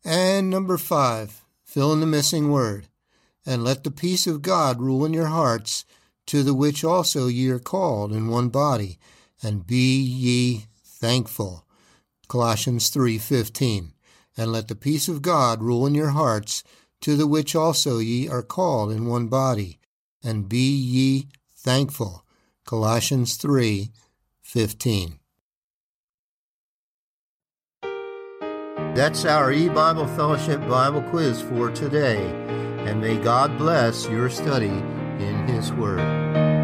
And number 5, fill in the missing word. And let the peace of God rule in your hearts, to the which also ye are called in one body, and be ye thankful. Colossians 3:15. And let the peace of God rule in your hearts, to the which also ye are called in one body, and be ye thankful. Colossians 3:15. That's our E-Bible Fellowship Bible quiz for today, and may God bless your study in His Word.